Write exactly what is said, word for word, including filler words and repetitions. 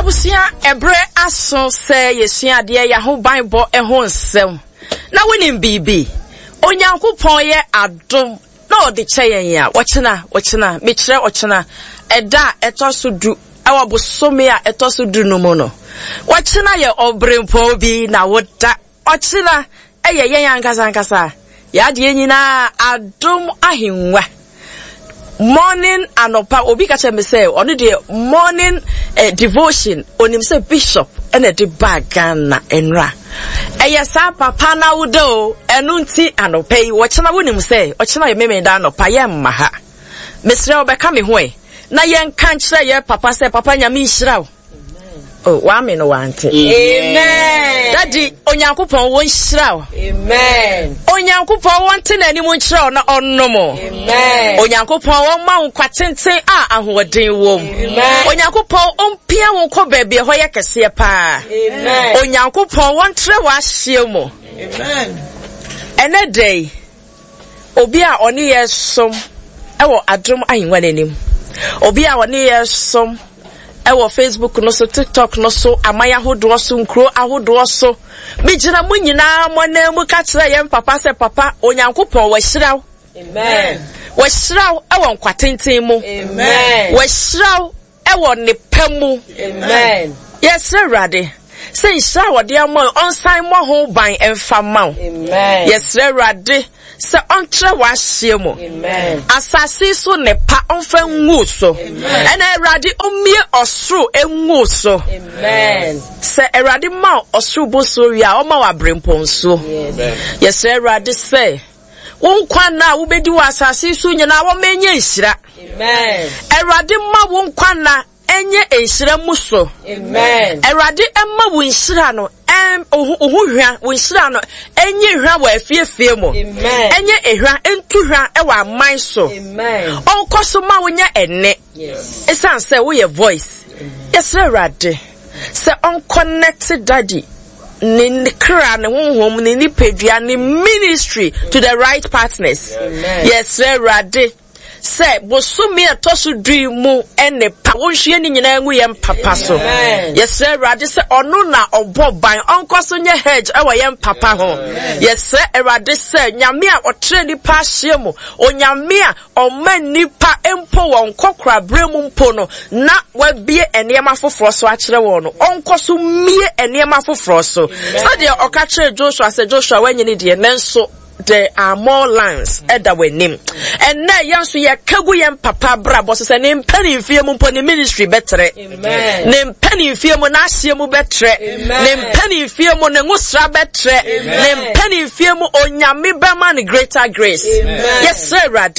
Abusia ebre aso se yesua de ya ho Bible e ho nsem. Na wonim bibi. Onyankopon ye adom. Na odi cheyen ya. Wochena, wochena, me kire wochena. Eda etoso du. Ewa bosome a etoso du no mo no. Wochena ye obrempo bi na woda. Wochena eye yen ankasa ankasa. Ya de nyina adom ahinwa. Morning anopa obi ka che me say onu de morning eh, devotion onim say bishop ene de bagana enra eye sa papa na wudo enu nti anopa yi wo chena wonim say o chena ye meme da anopa ye mma ha mesre obeka me ho e na ye nka nkyere ye papa say papa nya me nhira. Oh, wa me no wante. Amen. Daddy, onyankopon won nhira. Amen. Onyankopon won te nani mo nhira na onno mo. Amen. Onyankopon won ma wo kwatenten a ahoden wom. Amen. Onyankopon ompia won ko ba bia ho ye kese pa. Amen. Onyankopon won tre wa hye mo. Amen. Ene day obi a oni ye som ewo adom ayenwa nanim. Obi a oni ye som ewo Facebook no so TikTok no so amaya hodo so nkro ahodo so mejina mu nyina mo na mu ka kire ye papa se papa onyankopon wa hyiraw. Amen. Wa hyiraw ewo nkwatenten mu. Amen. Wa hyiraw ewo ne pamu. Amen. Yes rade say hyiraw de am onsan mo ho ban emfa maw. Amen. Yes rade se ontre wa hye mo. Amen. Asase so ne pa onfa nwu so. Ena erade omie osro enwu so. Amen. Se erade ma osro bo so wi a o ma wa brempon so. Amen. Yes erade se won kwa na wo bedi wa asase so nyina wo menye nhira. Amen. Erade ma won kwa na enye enhira muso. Amen. Erade emma wo nhira no em ohu hwa wo nhira no enye hwa wa afiefie mo. Amen. Enye ehwa entu hwa e wa man so. Amen. Onkoso ma wonya enne. Yes. Esan say wo ye voice. Yes erade. Se on connect daddy ni kra ne honhom ni nipadua ni ministry to the right partners. Amen. Yes erade. Say bosumi atosu dreamu ene pa wonhwe ni nyina ngu yem papa so. Yes sir Erade say onu na obo ban onkoso nye hedge e wo yem papa ho. Yes sir Erade say nyame a otre ni pa hye mu onyame a oman nipa empo won kokra bremu mpo no na wabie enema foforo so a kire won no onkoso mie enema foforo so. So de oka kire Joshua say Joshua wanyini de nenso there are more lands eda wenim and na yanso ye kagu yem papa bra boss say ne mpani mfie mu poni ministry betre. Amen. Ne mpani mfie mu na ahye mu betre. Ne mpani mfie mu ne ngusra betre. Ne mpani mfie mu onyame be man greater grace. Amen. Yes sir Rade